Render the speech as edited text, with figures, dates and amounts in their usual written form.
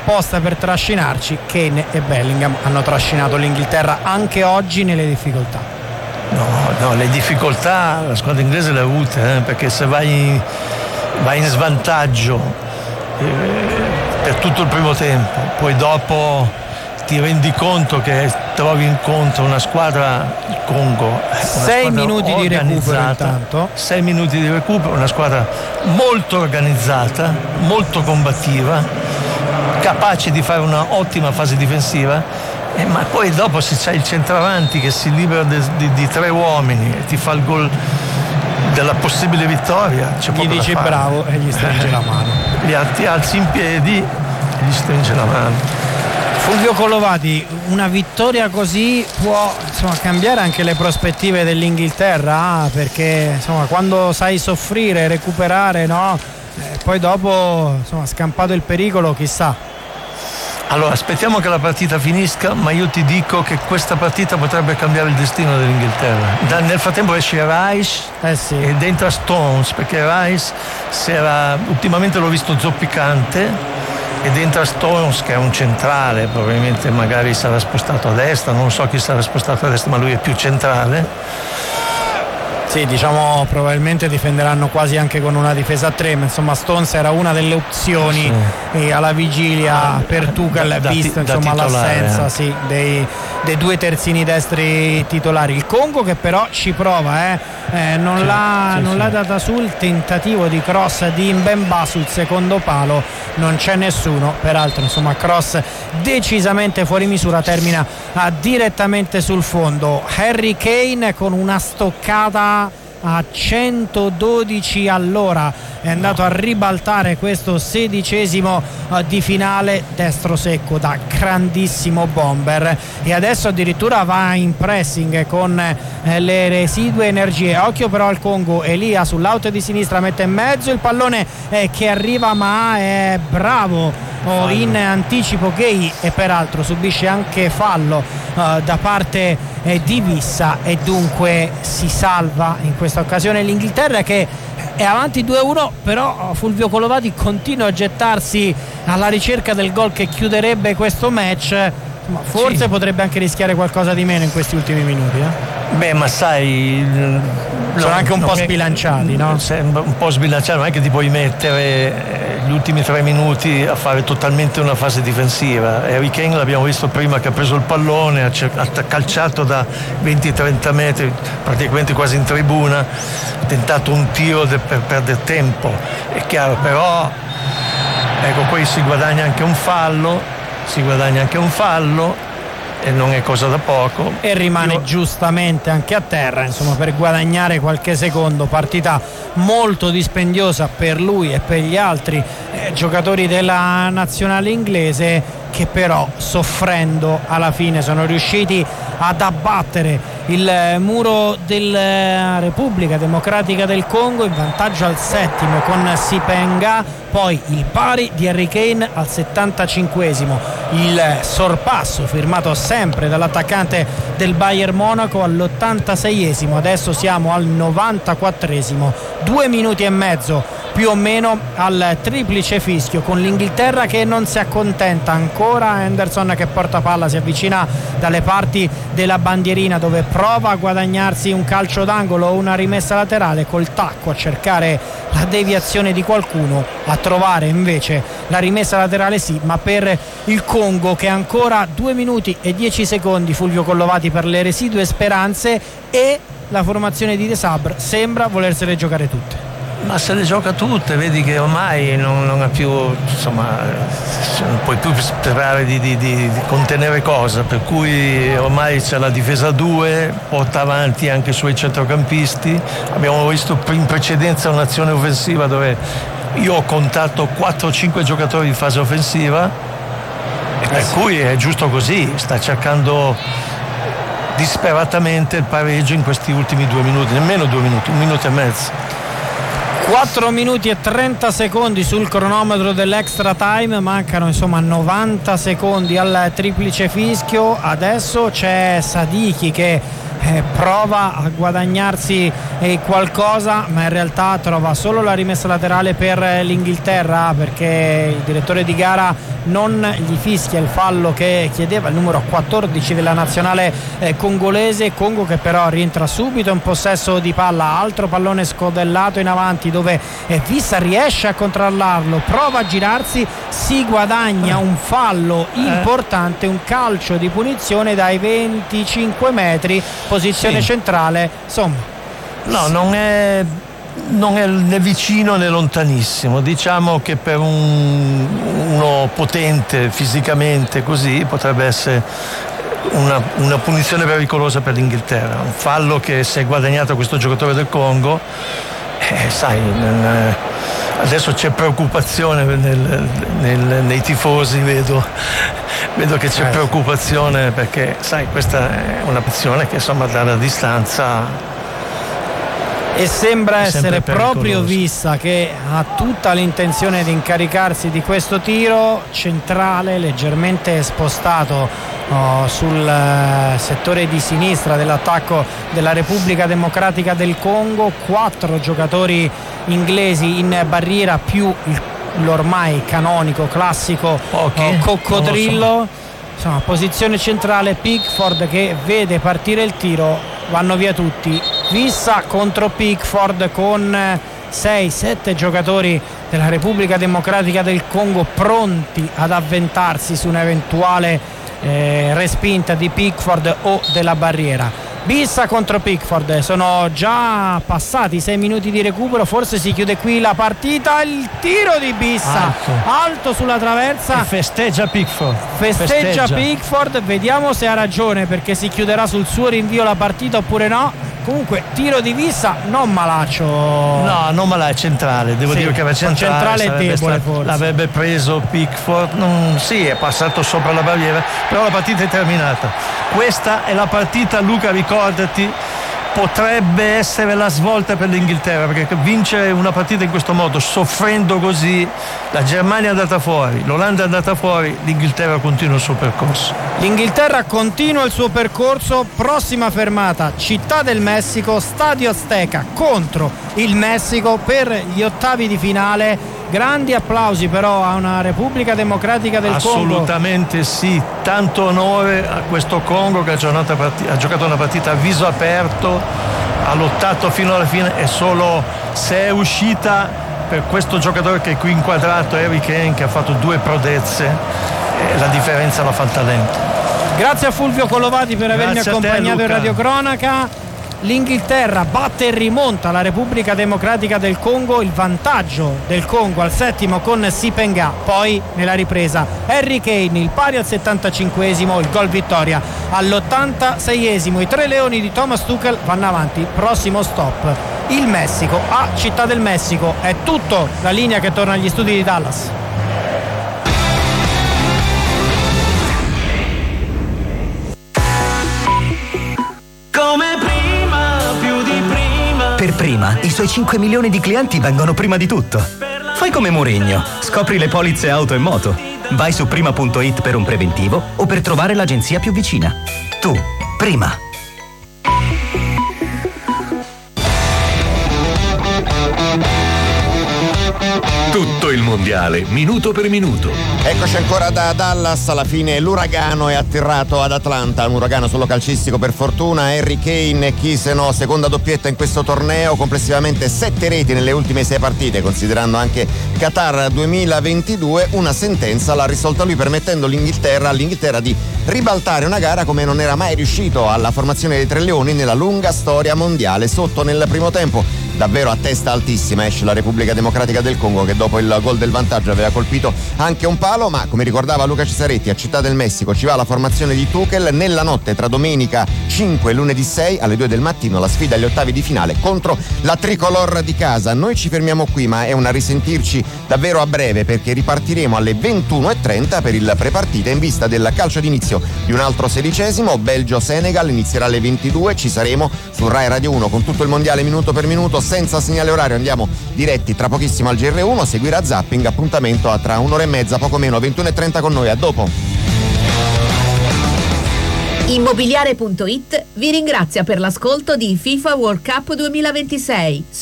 apposta per trascinarci. Kane e Bellingham hanno trascinato l'Inghilterra anche oggi nelle difficoltà. No, le difficoltà la squadra inglese le ha avute, perché se vai in svantaggio per tutto il primo tempo, poi dopo ti rendi conto che trovi incontro una squadra, il Congo, 6 minuti di recupero intanto. 6 minuti di recupero, una squadra molto organizzata, molto combattiva, capace di fare una ottima fase difensiva, ma poi dopo se c'è il centravanti che si libera di 3 uomini e ti fa il gol della possibile vittoria, c'è poco da fare. Gli dici bravo e gli stringe la mano. Ti alzi in piedi e gli stringe la mano. Fulvio Collovati, una vittoria così può cambiare anche le prospettive dell'Inghilterra, perché quando sai soffrire, recuperare, poi dopo scampato il pericolo, chissà. Allora aspettiamo che la partita finisca, ma io ti dico che questa partita potrebbe cambiare il destino dell'Inghilterra. Nel frattempo esce Rice ed entra Stones, perché Rice ultimamente l'ho visto zoppicante, ed entra Stones che è un centrale, probabilmente magari sarà spostato a destra, non so chi sarà spostato a destra, ma lui è più centrale. Sì, probabilmente difenderanno quasi anche con una difesa a 3, ma insomma Stones era una delle opzioni alla vigilia per Tuchel, vista l'assenza dei 2 terzini destri titolari. Il Congo che però ci prova, non l'ha data sul tentativo di cross di Mbemba sul secondo palo, non c'è nessuno, peraltro cross decisamente fuori misura, termina direttamente sul fondo. Harry Kane con una stoccata a 112 all'ora è andato a ribaltare questo 16° di finale, destro secco da grandissimo bomber, e adesso addirittura va in pressing con le residue energie. Occhio però al Congo, Elia sull'auto di sinistra mette in mezzo il pallone che arriva, ma è bravo in anticipo Gay, e peraltro subisce anche fallo da parte di Vissa, e dunque si salva in questa occasione l'Inghilterra, che è avanti 2-1, però Fulvio Collovati continua a gettarsi alla ricerca del gol che chiuderebbe questo match, ma forse potrebbe anche rischiare qualcosa di meno in questi ultimi minuti. Beh, ma sai, sono anche un po' sbilanciati, no? Un po' sbilanciati, non è che ti puoi mettere gli ultimi 3 minuti a fare totalmente una fase difensiva. Harry Kane l'abbiamo visto prima che ha preso il pallone, ha calciato da 20-30 metri, praticamente quasi in tribuna, ha tentato un tiro per perdere tempo, è chiaro, però poi si guadagna anche un fallo, e non è cosa da poco, e rimane giustamente anche a terra per guadagnare qualche secondo. Partita molto dispendiosa per lui e per gli altri giocatori della nazionale inglese, che però soffrendo alla fine sono riusciti ad abbattere il muro della Repubblica Democratica del Congo in vantaggio al 7° con Sipenga, poi il pari di Harry Kane al 75°, il sorpasso firmato sempre dall'attaccante del Bayern Monaco all'86°, adesso siamo al 94°, 2 minuti e mezzo più o meno al triplice fischio, con l'Inghilterra che non si accontenta ancora. Henderson che porta palla, si avvicina dalle parti della bandierina dove prova a guadagnarsi un calcio d'angolo o una rimessa laterale, col tacco a cercare la deviazione di qualcuno, a trovare invece la rimessa laterale ma per il Congo, che ancora 2 minuti e 10 secondi, Fulvio Collovati, per le residue speranze, e la formazione di De Sabre sembra volersele giocare tutte. Ma se le gioca tutte, vedi che ormai non ha più, non puoi più sperare di contenere cosa, per cui ormai c'è la difesa a 2, porta avanti anche i suoi centrocampisti. Abbiamo visto in precedenza un'azione offensiva dove io ho contato 4-5 giocatori in fase offensiva, e per cui è giusto così, sta cercando disperatamente il pareggio in questi ultimi 2 minuti, nemmeno 2 minuti, 1 minuto e mezzo. 4 minuti e 30 secondi sul cronometro dell'extra time, mancano 90 secondi al triplice fischio. Adesso c'è Sadiki che prova a guadagnarsi qualcosa, ma in realtà trova solo la rimessa laterale per l'Inghilterra, perché il direttore di gara non gli fischia il fallo che chiedeva il numero 14 della nazionale congolese. Congo che però rientra subito in possesso di palla, altro pallone scodellato in avanti dove Wissa riesce a controllarlo, prova a girarsi, si guadagna un fallo importante, un calcio di punizione dai 25 metri, posizione centrale, insomma. No, non è né vicino né lontanissimo, diciamo che per uno potente fisicamente così potrebbe essere una punizione pericolosa per l'Inghilterra, un fallo che si è guadagnato questo giocatore del Congo. Sai, adesso c'è preoccupazione nei tifosi, vedo che c'è preoccupazione, perché sai, questa è una posizione che insomma dalla distanza, e sembra essere proprio Wissa che ha tutta l'intenzione di incaricarsi di questo tiro centrale, leggermente spostato sul settore di sinistra dell'attacco della Repubblica Democratica del Congo. 4 giocatori inglesi in barriera più l'ormai canonico classico coccodrillo. Insomma, posizione centrale, Pickford che vede partire il tiro, vanno via tutti. Wissa contro Pickford con 6-7 giocatori della Repubblica Democratica del Congo pronti ad avventarsi su un'eventuale respinta di Pickford o della barriera. Wissa contro Pickford, sono già passati 6 minuti di recupero, forse si chiude qui la partita. Il tiro di Wissa alto sulla traversa, e festeggia Pickford, vediamo se ha ragione, perché si chiuderà sul suo rinvio la partita oppure no. Comunque tiro di Wissa non malaccio, no, non malaccio, centrale, devo dire che era centrale è debole, forse l'avrebbe preso Pickford, è passato sopra la barriera, però la partita è terminata. Questa è la partita, Luca, ricordati, potrebbe essere la svolta per l'Inghilterra, perché vincere una partita in questo modo, soffrendo così, la Germania è andata fuori, l'Olanda è andata fuori, l'Inghilterra continua il suo percorso. L'Inghilterra continua il suo percorso, prossima fermata Città del Messico, Stadio Azteca contro il Messico per gli ottavi di finale. Grandi applausi però a una Repubblica Democratica del Congo. Assolutamente sì, tanto onore a questo Congo che ha giocato una partita a viso aperto, ha lottato fino alla fine, e solo se è uscita per questo giocatore che è qui inquadrato, Harry Kane, che ha fatto 2 prodezze, la differenza la fa il talento. Grazie a Fulvio Colovati per avermi accompagnato in radiocronaca. L'Inghilterra batte e rimonta la Repubblica Democratica del Congo, il vantaggio del Congo al 7° con Sipenga, poi nella ripresa Harry Kane, il pari al 75esimo, il gol vittoria all'86esimo. I 3 leoni di Thomas Tuchel vanno avanti, prossimo stop il Messico a Città del Messico. È tutto, la linea che torna agli studi di Dallas. Per Prima, i suoi 5 milioni di clienti vengono prima di tutto. Fai come Mourinho, scopri le polizze auto e moto. Vai su prima.it per un preventivo o per trovare l'agenzia più vicina. Tu, Prima. Tutto il mondiale, minuto per minuto. Eccoci ancora da Dallas. Alla fine l'uragano è atterrato ad Atlanta, un uragano solo calcistico per fortuna. Harry Kane, chi se no, seconda doppietta in questo torneo, complessivamente 7 reti nelle ultime 6 partite, considerando anche Qatar 2022. Una sentenza l'ha risolta lui, permettendo all'Inghilterra di ribaltare una gara come non era mai riuscito alla formazione dei 3 leoni nella lunga storia mondiale. Sotto nel primo tempo, davvero a testa altissima, esce la Repubblica Democratica del Congo, che dopo il gol del vantaggio aveva colpito anche un palo, ma come ricordava Luca Cesaretti, a Città del Messico ci va la formazione di Tuchel. Nella notte tra domenica 5 e lunedì 6 alle 2 del mattino la sfida agli ottavi di finale contro la tricolor di casa. Noi ci fermiamo qui, ma è una risentirci davvero a breve, perché ripartiremo alle 21:30 per il prepartita in vista del calcio d'inizio di un altro 16esimo, Belgio-Senegal, inizierà alle 22. Ci saremo su Rai Radio 1 con tutto il mondiale minuto per minuto, senza segnale orario. Andiamo diretti tra pochissimo al GR1, seguirà Zapping, appuntamento a tra un'ora e mezza, poco meno, 21:30 con noi. A dopo. Immobiliare.it vi ringrazia per l'ascolto di FIFA World Cup 2026.